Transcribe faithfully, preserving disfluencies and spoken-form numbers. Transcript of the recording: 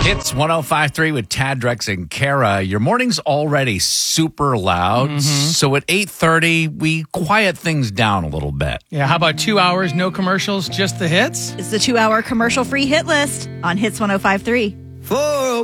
Hits one oh five point three with Tad, Drex, and Kara. Your morning's already super loud. Mm-hmm. So at eight thirty, we quiet things down a little bit. Yeah, how about two hours, no commercials, just the hits? It's the two-hour commercial-free hit list on Hits one oh five point three. For